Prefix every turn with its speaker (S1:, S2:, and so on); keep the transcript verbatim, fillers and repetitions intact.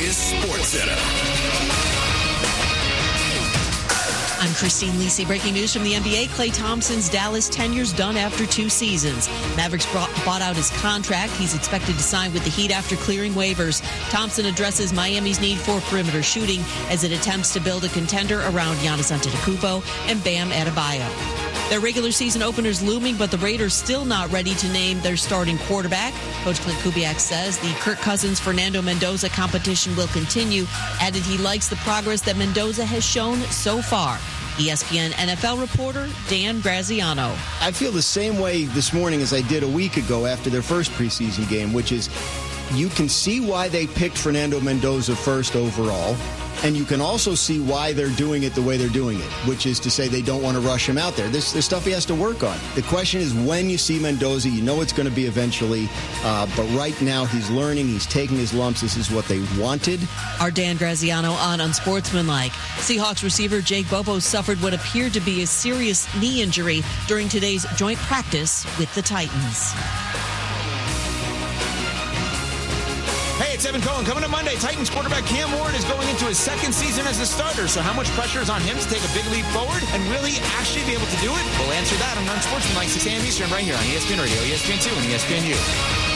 S1: is SportsCenter.
S2: I'm Christine Lisi. Breaking news from the N B A. Klay Thompson's Dallas tenure's done after two seasons. Mavericks brought, bought out his contract. He's expected to sign with the Heat after clearing waivers. Thompson addresses Miami's need for perimeter shooting as it attempts to build a contender around Giannis Antetokounmpo and Bam Adebayo. Their regular season opener's looming, but the Raiders still not ready to name their starting quarterback. Coach Clint Kubiak says the Kirk Cousins-Fernando Mendoza competition will continue. Added he likes the progress that Mendoza has shown so far. E S P N N F L reporter Dan Graziano.
S3: I feel the same way this morning as I did a week ago after their first preseason game, which is you can see why they picked Fernando Mendoza first overall. And you can also see why they're doing it the way they're doing it, which is to say they don't want to rush him out there. This is stuff he has to work on. The question is when you see Mendoza, you know it's going to be eventually. Uh, but right now he's learning. He's taking his lumps. This is what they wanted.
S2: Our Dan Graziano on Unsportsmanlike. Seahawks receiver Jake Bobo suffered what appeared to be a serious knee injury during today's joint practice with the Titans.
S4: Hey, it's Evan Cohen. Coming up Monday, Titans quarterback Cam Ward is going into his second season as a starter. So how much pressure is on him to take a big leap forward and really actually be able to do it? We'll answer that on Unsportsmanlike, six a.m. Eastern, right here on E S P N Radio, E S P N two, and E S P N U.